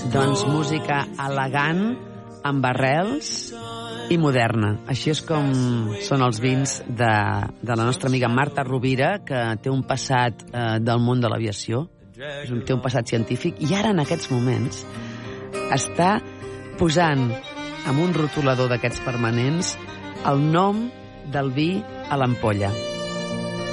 Doncs música elegant, amb arrels i moderna. Així és com són els vins de la nostra amiga Marta Rovira, que té un passat del món de l'aviació, té un passat científic, i ara, en aquests moments, està posant amb un rotulador d'aquests permanents el nom del vi a l'ampolla.